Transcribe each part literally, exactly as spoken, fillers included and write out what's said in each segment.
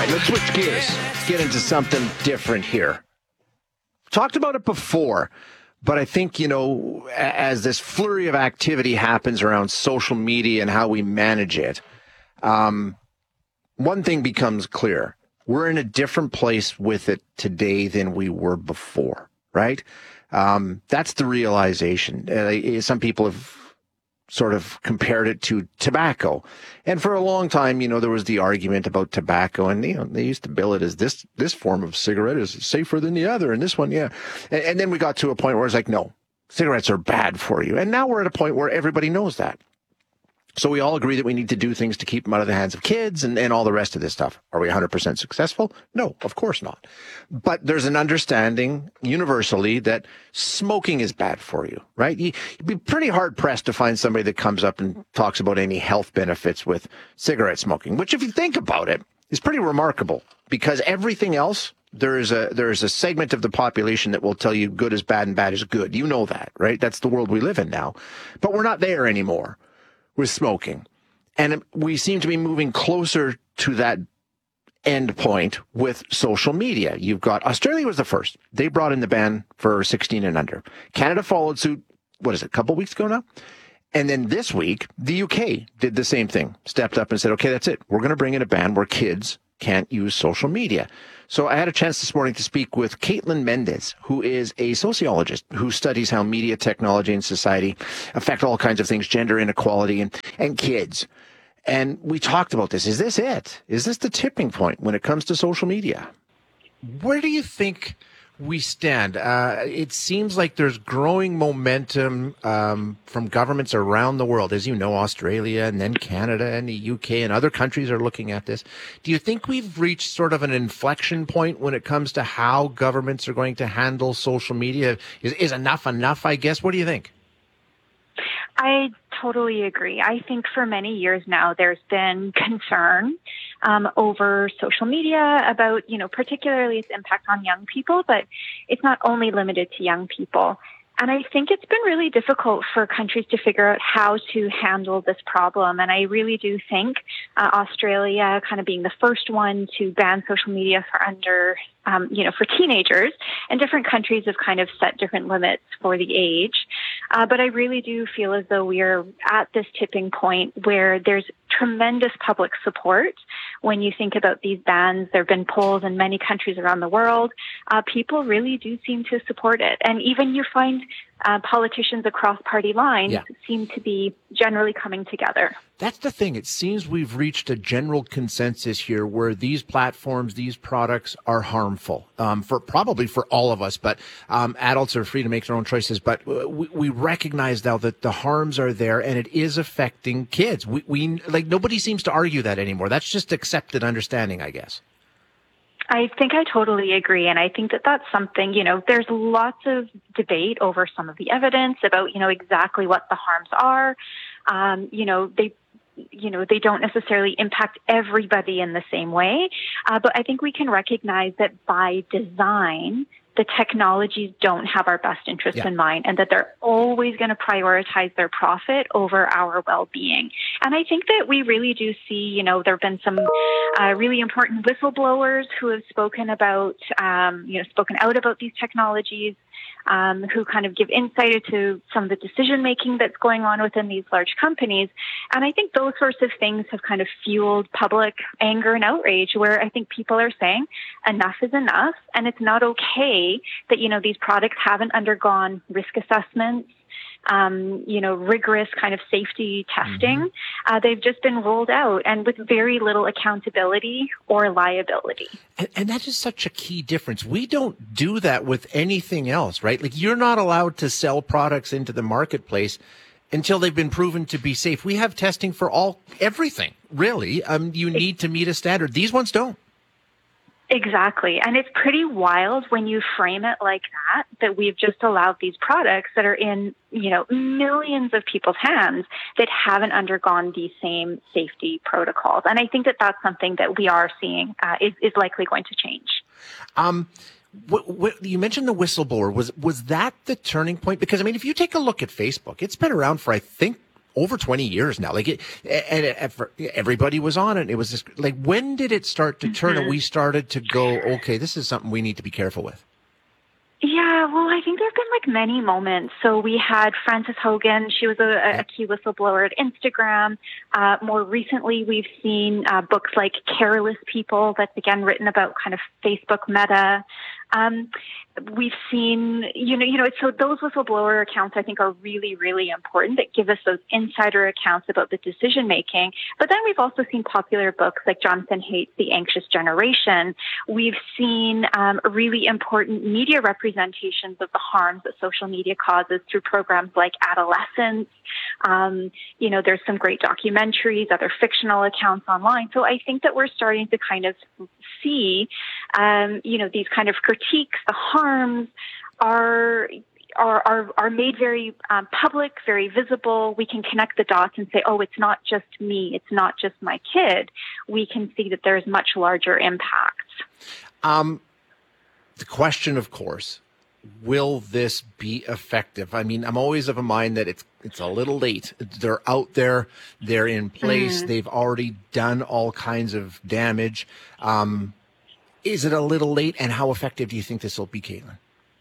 right, let's switch gears. Let's get into something different here. Talked about it before, but I think, you know, as this flurry of activity happens around social media and how we manage it, um, one thing becomes clear. We're in a different place with it today than we were before, right? Um, that's the realization. Uh, some people have sort of compared it to tobacco. And for a long time, you know, there was the argument about tobacco, and, you know, they used to bill it as this, this form of cigarette is safer than the other. And this one, yeah. And, and then we got to a point where it's like, no, cigarettes are bad for you. And now we're at a point where everybody knows that. So we all agree that we need to do things to keep them out of the hands of kids and, and all the rest of this stuff. Are we one hundred percent successful? No, of course not. But there's an understanding universally that smoking is bad for you, right? You, you'd be pretty hard pressed to find somebody that comes up and talks about any health benefits with cigarette smoking, which if you think about it is pretty remarkable, because everything else, there is a, there is a segment of the population that will tell you good is bad and bad is good. You know that, right? That's the world we live in now. But we're not there anymore with smoking. And we seem to be moving closer to that end point with social media. You've got, Australia was the first. They brought in the ban for sixteen and under. Canada followed suit, what is it, a couple weeks ago now? And then this week, the U K did the same thing, stepped up and said, okay, that's it. We're going to bring in a ban where kids can't use social media. So I had a chance this morning to speak with Caitlin Mendez, who is a sociologist who studies how media, technology, and society affect all kinds of things, gender inequality, and, and kids. And we talked about this. Is this it? Is this the tipping point when it comes to social media? Where do you think we stand? Uh, it seems like there's growing momentum um, from governments around the world. As you know, Australia and then Canada and the U K and other countries are looking at this. Do you think we've reached sort of an inflection point when it comes to how governments are going to handle social media? Is, is enough enough, I guess? What do you think? I totally agree. I think for many years now, there's been concern um, over social media about, you know, particularly its impact on young people, but it's not only limited to young people. And I think it's been really difficult for countries to figure out how to handle this problem. And I really do think uh, Australia kind of being the first one to ban social media for under, um, you know, for teenagers, and different countries have kind of set different limits for the age. Uh, but I really do feel as though we are at this tipping point where there's tremendous public support. When you think about these bans, there have been polls in many countries around the world. Uh, people really do seem to support it. And even you find uh, politicians across party lines yeah. seem to be generally coming together. That's the thing. It seems we've reached a general consensus here where these platforms, these products are harmful um, for probably for all of us, but um, adults are free to make their own choices. But we, we recognize now that the harms are there and it is affecting kids. We, we like nobody seems to argue that anymore. That's just accepted understanding, I guess. I think I totally agree. And I think that that's something, you know, there's lots of debate over some of the evidence about, you know, exactly what the harms are. Um, you know, they you know, they don't necessarily impact everybody in the same way. Uh, but I think we can recognize that by design, the technologies don't have our best interests yeah. in mind, and that they're always going to prioritize their profit over our well-being. And I think that we really do see, you know, there have been some uh, really important whistleblowers who have spoken about, um, you know, spoken out about these technologies. Um, who kind of give insight into some of the decision-making that's going on within these large companies. And I think those sorts of things have kind of fueled public anger and outrage, where I think people are saying enough is enough, and it's not okay that, you know, these products haven't undergone risk assessments, Um, you know, rigorous kind of safety testing. Mm-hmm. Uh, they've just been rolled out, and with very little accountability or liability. And, and that is such a key difference. We don't do that with anything else, right? Like, you're not allowed to sell products into the marketplace until they've been proven to be safe. We have testing for all everything, really. Um, you need to meet a standard. These ones don't. Exactly. And it's pretty wild when you frame it like that, that we've just allowed these products that are in, you know, millions of people's hands that haven't undergone these same safety protocols. And I think that that's something that we are seeing uh, is, is likely going to change. Um, what, what, you mentioned the whistleblower. Was, was that the turning point? Because, I mean, if you take a look at Facebook, it's been around for, I think, over twenty years now. Like it, and it, everybody was on it. It was just like, when did it start to turn? Mm-hmm. And we started to go, okay, this is something we need to be careful with. Yeah, well, I think there have been like many moments. So we had Frances Hogan. She was a, a key whistleblower at Instagram. Uh, more recently, we've seen uh, books like Careless People, that's again written about kind of Facebook Meta. Um, we've seen, you know, you know, so those whistleblower accounts I think are really, really important, that give us those insider accounts about the decision making. But then we've also seen popular books like Jonathan Haidt's The Anxious Generation. We've seen um, really important media representations of the harms that social media causes through programs like Adolescence. Um, you know, there's some great documentaries, other fictional accounts online. So I think that we're starting to kind of see, um, you know, these kind of critiques, the harms are are are, are made very um, public, very visible. We can connect the dots and say, oh, it's not just me, it's not just my kid. We can see that there's much larger impacts. Um, the question, of course, will this be effective? I mean, I'm always of a mind that it's it's a little late. They're out there. They're in place. Mm. They've already done all kinds of damage. Um, is it a little late? And how effective do you think this will be, Caitlin?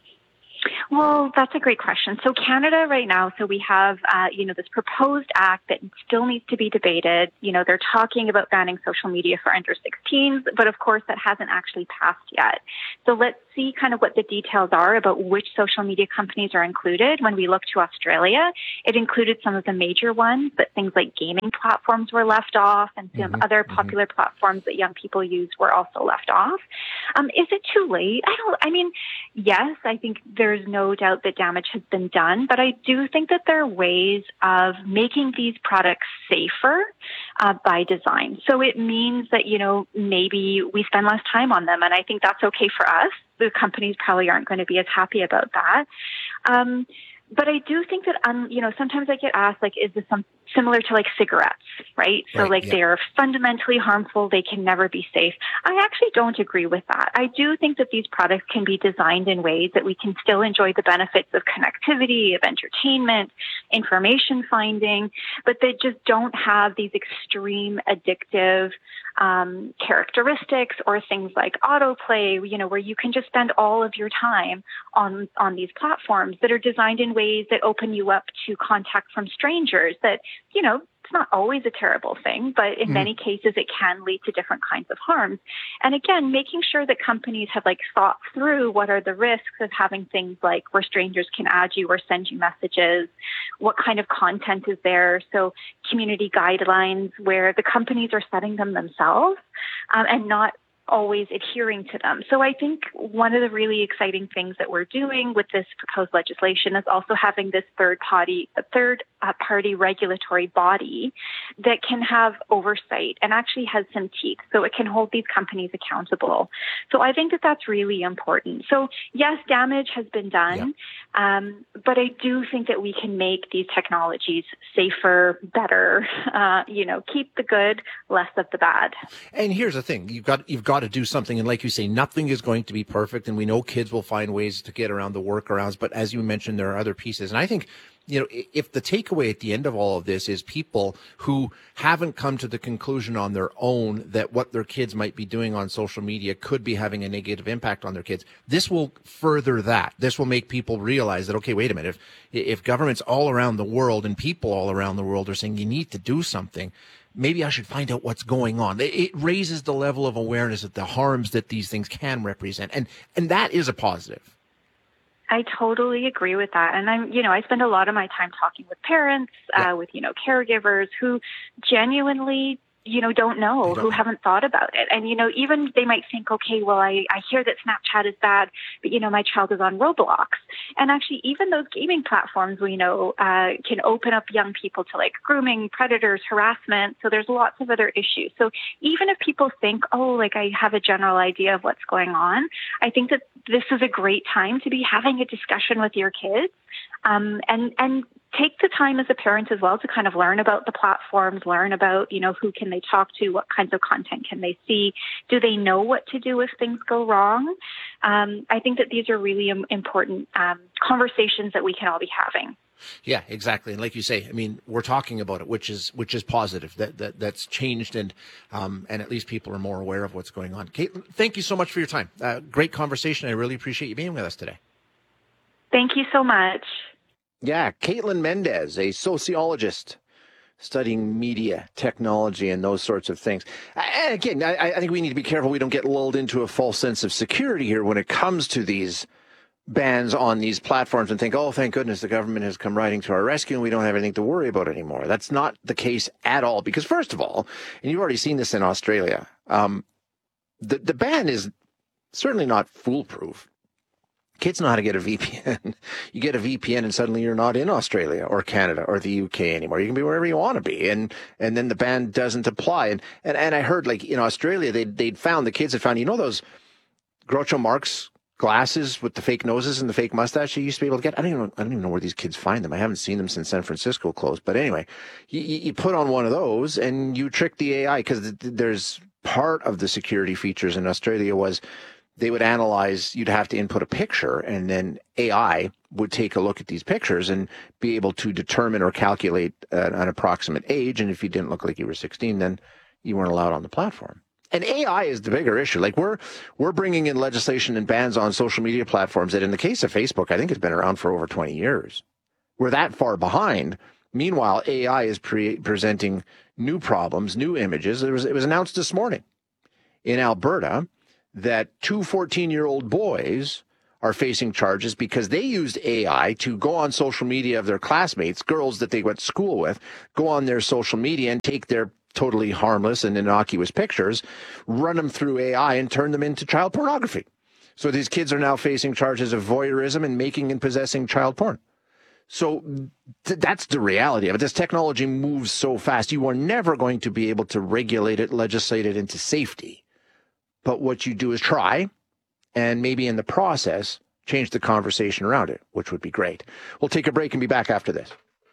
Well, that's a great question. So Canada right now, so we have, uh, you know, this proposed act that still needs to be debated. You know, they're talking about banning social media for under sixteens, but of course that hasn't actually passed yet. So let's see kind of what the details are about which social media companies are included. When we look to Australia, it included some of the major ones, but things like gaming platforms were left off, and some mm-hmm, other popular mm-hmm. platforms that young people use were also left off. Um, is it too late? I don't, I mean, yes, I think there's no doubt that damage has been done, but I do think that there are ways of making these products safer uh, by design. So it means that, you know, maybe we spend less time on them, and I think that's okay for us. The companies probably aren't going to be as happy about that. Um, but I do think that, um, you know, sometimes I get asked, like, is this some similar to like cigarettes, right? So right, like yeah. they are fundamentally harmful. They can never be safe. I actually don't agree with that. I do think that these products can be designed in ways that we can still enjoy the benefits of connectivity, of entertainment, information finding, but they just don't have these extreme addictive um, characteristics or things like autoplay, you know, where you can just spend all of your time on, on these platforms that are designed in ways that open you up to contact from strangers that, you know, it's not always a terrible thing, but in mm. many cases it can lead to different kinds of harms. And again, making sure that companies have like thought through what are the risks of having things like where strangers can add you or send you messages, what kind of content is there. So community guidelines where the companies are setting them themselves um, and not always adhering to them. So I think one of the really exciting things that we're doing with this proposed legislation is also having this third party, third uh, party regulatory body that can have oversight and actually has some teeth, so it can hold these companies accountable. So I think that that's really important. So yes, damage has been done, yeah. um, but I do think that we can make these technologies safer, better. Uh, you know, keep the good, less of the bad. And here's the thing: you've got you've got to do something. And like you say, nothing is going to be perfect. And we know kids will find ways to get around the workarounds. But as you mentioned, there are other pieces. And I think, you know, if the takeaway at the end of all of this is people who haven't come to the conclusion on their own that what their kids might be doing on social media could be having a negative impact on their kids, this will further that. This will make people realize that, okay, wait a minute, if, if governments all around the world and people all around the world are saying you need to do something, maybe I should find out what's going on. It raises the level of awareness of the harms that these things can represent. And, and that is a positive. I totally agree with that. And I'm, you know, I spend a lot of my time talking with parents, yeah. uh, with, you know, caregivers who genuinely, you know, don't know, don't who know. haven't thought about it. And, you know, even they might think, okay, well, I, I hear that Snapchat is bad, but, you know, my child is on Roblox. And actually, even those gaming platforms, we know, uh, can open up young people to like grooming, predators, harassment. So there's lots of other issues. So even if people think, oh, like I have a general idea of what's going on, I think that this is a great time to be having a discussion with your kids. Um, and, and take the time as a parent as well to kind of learn about the platforms, learn about, you know, who can they talk to, what kinds of content can they see, do they know what to do if things go wrong? Um, I think that these are really important um, conversations that we can all be having. Yeah, exactly. And like you say, I mean, we're talking about it, which is which is positive. That that that's changed, and um, and at least people are more aware of what's going on. Caitlin, thank you so much for your time. Uh, great conversation. I really appreciate you being with us today. Thank you so much. Yeah, Caitlin Mendez, a sociologist studying media, technology, and those sorts of things. And again, I, I think we need to be careful we don't get lulled into a false sense of security here when it comes to these bans on these platforms and think, oh, thank goodness the government has come riding to our rescue and we don't have anything to worry about anymore. That's not the case at all. Because first of all, and you've already seen this in Australia, um, the, the ban is certainly not foolproof. Kids know how to get a V P N. You get a V P N and suddenly you're not in Australia or Canada or the U K anymore. You can be wherever you want to be. And and then the ban doesn't apply. And and, and I heard, like, in Australia, they they'd found, the kids had found, you know, those Groucho Marx glasses with the fake noses and the fake mustache you used to be able to get? I don't even know, I don't even know where these kids find them. I haven't seen them since San Francisco closed. But anyway, you, you put on one of those and you trick the A I, because there's part of the security features in Australia was they would analyze, you'd have to input a picture, and then A I would take a look at these pictures and be able to determine or calculate an, an approximate age. And if you didn't look like you were sixteen, then you weren't allowed on the platform. And A I is the bigger issue. Like, we're we're bringing in legislation and bans on social media platforms that, in the case of Facebook, I think it's been around for over twenty years. We're that far behind. Meanwhile, A I is pre- presenting new problems, new images. It was, it was announced this morning in Alberta that two fourteen-year-old boys are facing charges because they used A I to go on social media of their classmates, girls that they went to school with, go on their social media and take their totally harmless and innocuous pictures, run them through A I, and turn them into child pornography. So these kids are now facing charges of voyeurism and making and possessing child porn. So th- that's the reality of it. This technology moves so fast, you are never going to be able to regulate it, legislate it into safety. But what you do is try, and maybe in the process, change the conversation around it, which would be great. We'll take a break and be back after this.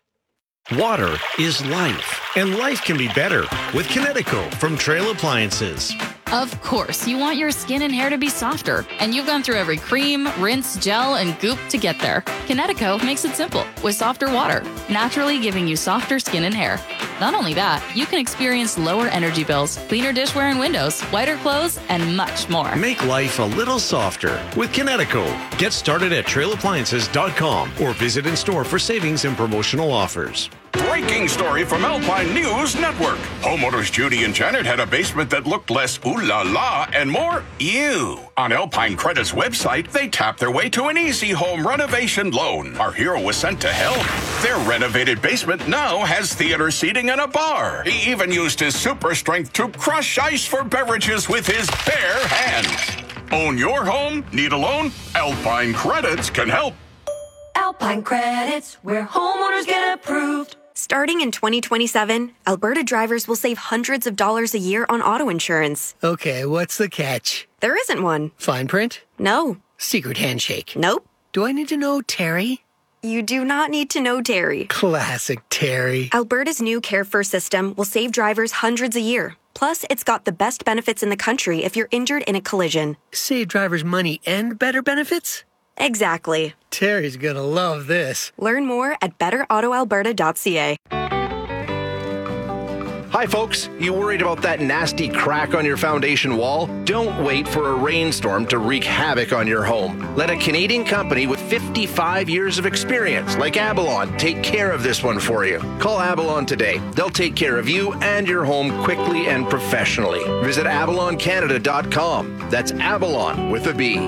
Water is life, and life can be better with Kinetico from Trail Appliances. Of course, you want your skin and hair to be softer, and you've gone through every cream, rinse, gel, and goop to get there. Kinetico makes it simple with softer water, naturally giving you softer skin and hair. Not only that, you can experience lower energy bills, cleaner dishware and windows, whiter clothes, and much more. Make life a little softer with Kinetico. Get started at trail appliances dot com or visit in store for savings and promotional offers. Breaking story from Alpine News Network. Homeowners Judy and Janet had a basement that looked less ooh la la and more ew. On Alpine Credit's website, they tapped their way to an easy home renovation loan. Our hero was sent to hell. Their renovated basement now has theater seating and a bar. He even used his super strength to crush ice for beverages with his bare hands. Own your home? Need a loan? Alpine Credits can help. Alpine Credits, where homeowners get approved. Starting in twenty twenty-seven, Alberta drivers will save hundreds of dollars a year on auto insurance. Okay, what's the catch? There isn't one. Fine print? No. Secret handshake? Nope. Do I need to know Terry? You do not need to know Terry. Classic Terry. Alberta's new Care First system will save drivers hundreds a year. Plus, it's got the best benefits in the country if you're injured in a collision. Save drivers money and better benefits? Exactly. Terry's gonna love this. Learn more at better auto alberta dot c a. Hi, folks. You worried about that nasty crack on your foundation wall? Don't wait for a rainstorm to wreak havoc on your home. Let a Canadian company with fifty-five years of experience, like Avalon, take care of this one for you. Call Avalon today. They'll take care of you and your home quickly and professionally. Visit avalon canada dot com. That's Avalon with a B.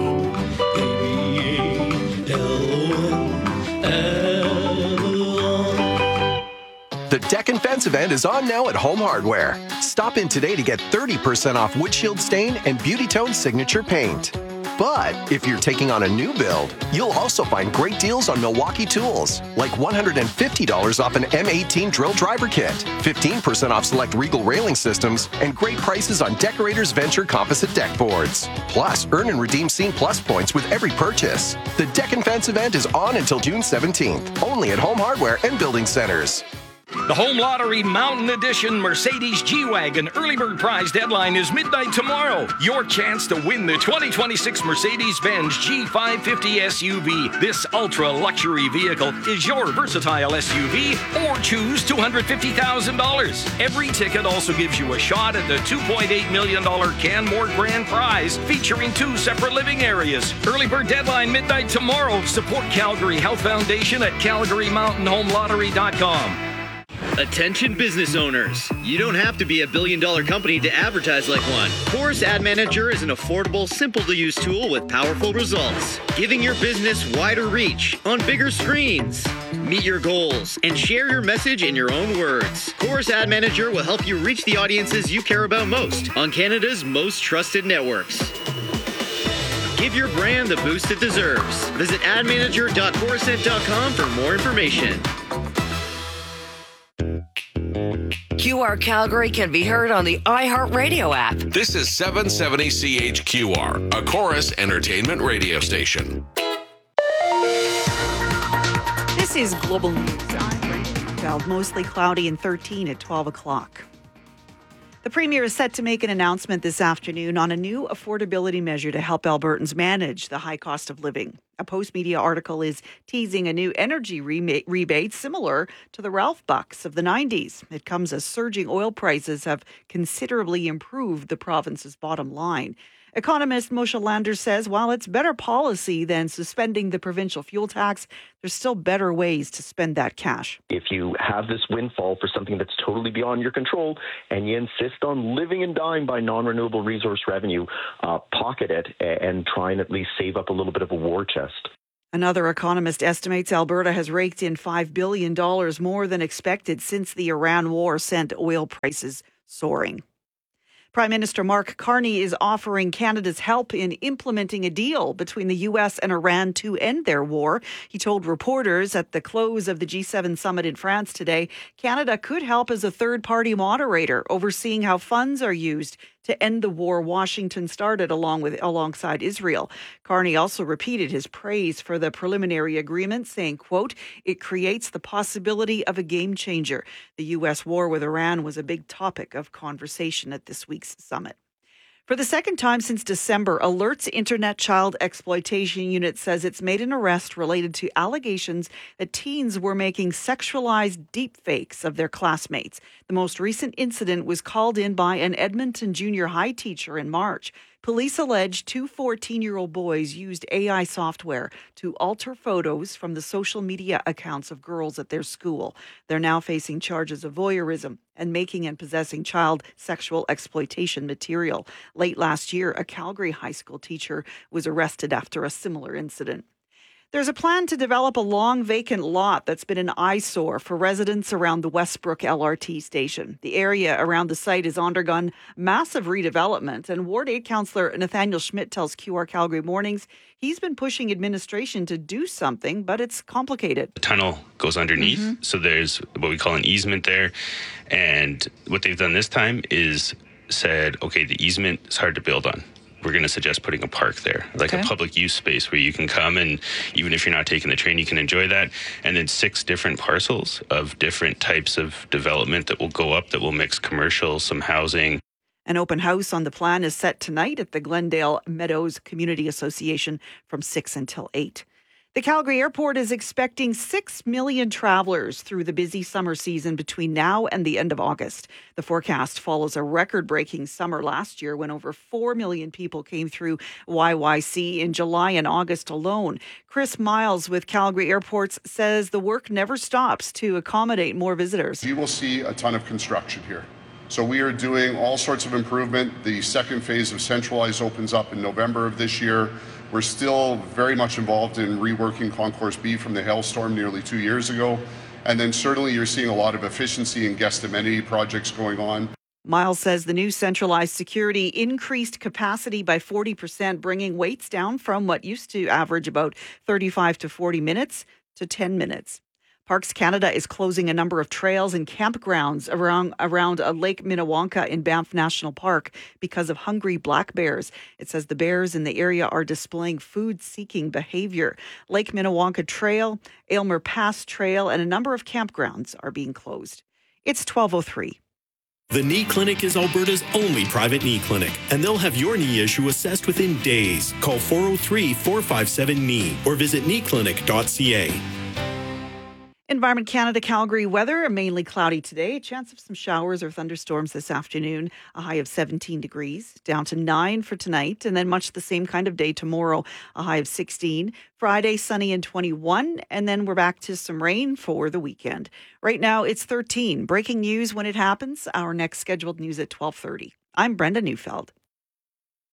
The Deck and Fence event is on now at Home Hardware. Stop in today to get thirty percent off windshield stain and Beauty Tone signature paint. But if you're taking on a new build, you'll also find great deals on Milwaukee tools, like one hundred fifty dollars off an M eighteen drill driver kit, fifteen percent off select Regal railing systems, and great prices on Decorators Venture composite deck boards. Plus, earn and redeem Scene Plus points with every purchase. The Deck and Fence event is on until June seventeenth, only at Home Hardware and Building Centers. The Home Lottery Mountain Edition Mercedes G-Wagon early bird prize deadline is midnight tomorrow. Your chance to win the twenty twenty-six Mercedes-Benz G five fifty S U V. This ultra-luxury vehicle is your versatile S U V, or choose two hundred fifty thousand dollars. Every ticket also gives you a shot at the two point eight million dollars Canmore Grand Prize, featuring two separate living areas. Early bird deadline midnight tomorrow. Support Calgary Health Foundation at calgary mountain home lottery dot com. Attention business owners. You don't have to be a billion dollar company to advertise like one. Chorus Ad Manager is an affordable, simple to use tool with powerful results, giving your business wider reach on bigger screens. Meet your goals and share your message in your own words. Chorus Ad Manager will help you reach the audiences you care about most on Canada's most trusted networks. Give your brand the boost it deserves. Visit ad manager dot corusent dot com for more information. Q R Calgary can be heard on the iHeartRadio app. This is seven seventy C H Q R, a Chorus entertainment radio station. This is Global News. I'm Rachel Feld. Mostly cloudy and thirteen at twelve o'clock. The Premier is set to make an announcement this afternoon on a new affordability measure to help Albertans manage the high cost of living. A Post-Media article is teasing a new energy re- rebate similar to the Ralph Bucks of the nineties. It comes as surging oil prices have considerably improved the province's bottom line. Economist Moshe Lander says while it's better policy than suspending the provincial fuel tax, there's still better ways to spend that cash. If you have this windfall for something that's totally beyond your control and you insist on living and dying by non-renewable resource revenue, uh, pocket it and try and at least save up a little bit of a war chest. Another economist estimates Alberta has raked in five billion dollars more than expected since the Iran war sent oil prices soaring. Prime Minister Mark Carney is offering Canada's help in implementing a deal between the U S and Iran to end their war. He told reporters at the close of the G seven summit in France today, Canada could help as a third-party moderator, overseeing how funds are used to end the war Washington started along with alongside Israel. Carney also repeated his praise for the preliminary agreement, saying, quote, "It creates the possibility of a game changer." The U S war with Iran was a big topic of conversation at this week's summit. For the second time since December, Alert's Internet Child Exploitation Unit says it's made an arrest related to allegations that teens were making sexualized deepfakes of their classmates. The most recent incident was called in by an Edmonton junior high teacher in March. Police allege two fourteen-year-old boys used A I software to alter photos from the social media accounts of girls at their school. They're now facing charges of voyeurism and making and possessing child sexual exploitation material. Late last year, a Calgary high school teacher was arrested after a similar incident. There's a plan to develop a long vacant lot that's been an eyesore for residents around the Westbrook L R T station. The area around the site has undergone massive redevelopment, and Ward eight Councillor Nathaniel Schmidt tells Q R Calgary Mornings he's been pushing administration to do something, but it's complicated. The tunnel goes underneath, mm-hmm. so there's what we call an easement there, and what they've done this time is said, okay, the easement is hard to build on. We're going to suggest putting a park there, like okay. a public use space where you can come and even if you're not taking the train, you can enjoy that. And then six different parcels of different types of development that will go up that will mix commercial, some housing. An open house on the plan is set tonight at the Glendale Meadows Community Association from six until eight. The Calgary Airport is expecting six million travelers through the busy summer season between now and the end of August. The forecast follows a record-breaking summer last year when over four million people came through Y Y C in July and August alone. Chris Miles with Calgary Airports says the work never stops to accommodate more visitors. You will see a ton of construction here. So we are doing all sorts of improvement. The second phase of Centralize opens up in November of this year. We're still very much involved in reworking Concourse B from the hailstorm nearly two years ago. And then certainly you're seeing a lot of efficiency and guest amenity projects going on. Miles says the new centralized security increased capacity by forty percent, bringing waits down from what used to average about thirty-five to forty minutes to ten minutes. Parks Canada is closing a number of trails and campgrounds around around uh, Lake Minnewanka in Banff National Park because of hungry black bears. It says the bears in the area are displaying food-seeking behavior. Lake Minnewanka Trail, Aylmer Pass Trail, and a number of campgrounds are being closed. It's twelve oh three. The Knee Clinic is Alberta's only private knee clinic, and they'll have your knee issue assessed within days. Call four oh three, four five seven, K N E E or visit knee clinic dot c a. Environment Canada Calgary weather, mainly cloudy today. A chance of some showers or thunderstorms this afternoon. A high of seventeen degrees, down to nine for tonight, and then much the same kind of day tomorrow. A high of sixteen. Friday, sunny and twenty-one, and then we're back to some rain for the weekend. Right now, it's thirteen. Breaking news when it happens. Our next scheduled news at twelve thirty. I'm Brenda Neufeld.